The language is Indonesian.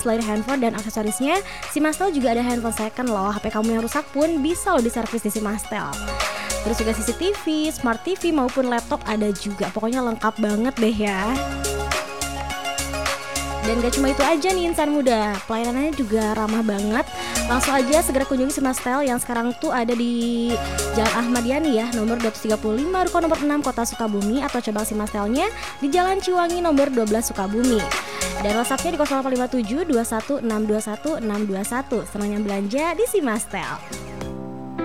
selain handphone dan aksesorisnya, Simastel juga ada handphone second loh. HP kamu yang rusak pun bisa loh diservis di Simastel. Terus juga CCTV, Smart TV maupun laptop ada juga. Pokoknya lengkap banget deh ya. Dan gak cuma itu aja nih insan muda, pelayanannya juga ramah banget. Langsung aja segera kunjungi Simastel yang sekarang tuh ada di Jalan Ahmad Yani ya, nomor 235, Ruko nomor 6, Kota Sukabumi. Atau cabang Simastelnya di Jalan Ciwangi nomor 12, Sukabumi. Dan WhatsAppnya di 0857 21 621 621. Senang yang belanja di Simastel.